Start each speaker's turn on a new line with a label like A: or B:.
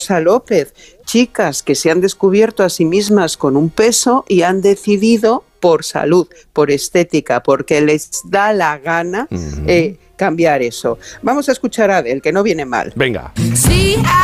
A: López, chicas que se han descubierto a sí mismas con un peso y han decidido por salud, por estética, porque les da la gana cambiar eso. Vamos a escuchar a Adele, que no viene mal.
B: Venga.